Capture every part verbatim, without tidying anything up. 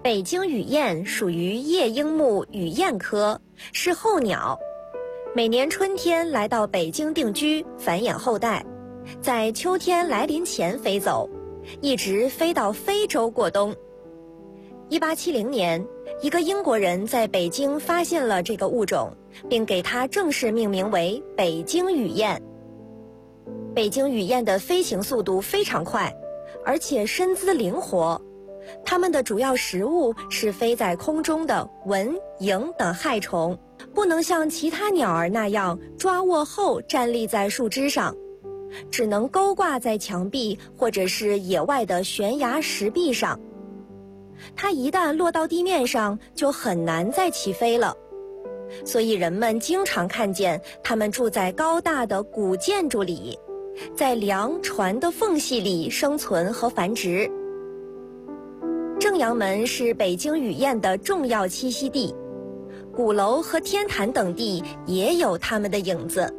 北京雨燕属于夜莺目雨燕科，是候鸟，每年春天来到北京定居，繁衍后代，在秋天来临前飞走，一直飞到非洲过冬。一八七零年，一个英国人在北京发现了这个物种，并给它正式命名为北京雨燕。北京雨燕的飞行速度非常快，而且身姿灵活。它们的主要食物是飞在空中的蚊、蝇等害虫，不能像其他鸟儿那样抓握后站立在树枝上，只能勾挂在墙壁或者是野外的悬崖石壁上。它一旦落到地面上，就很难再起飞了，所以人们经常看见它们住在高大的古建筑里，在梁船的缝隙里生存和繁殖。正阳门是北京雨燕的重要栖息地，鼓楼和天坛等地也有它们的影子。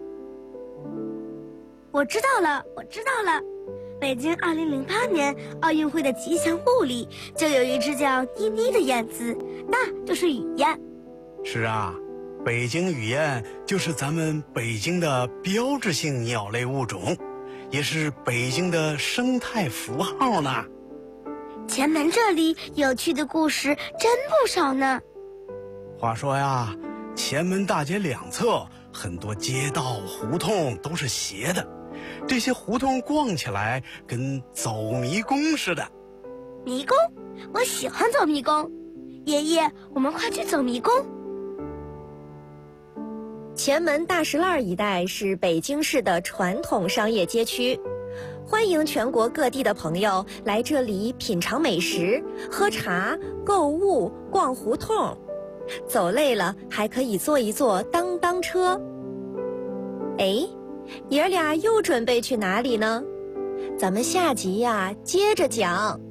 我知道了，我知道了。北京二零零八年奥运会的吉祥物里就有一只叫妮妮的燕子，那就是雨燕。 是啊，北京雨燕就是咱们北京的标志性鸟类物种，也是北京的生态符号呢。 前门这里有趣的故事真不少呢。 话说呀，前门大街两侧很多街道胡同都是斜的，这些胡同逛起来跟走迷宫似的。 迷宫？我喜欢走迷宫。爷爷，我们快去走迷宫。 前门大石栏一带是北京市的传统商业街区，欢迎全国各地的朋友来这里品尝美食、喝茶、购物、逛胡同。走累了还可以坐一坐当当车。哎，爷儿俩又准备去哪里呢？咱们下集呀，接着讲。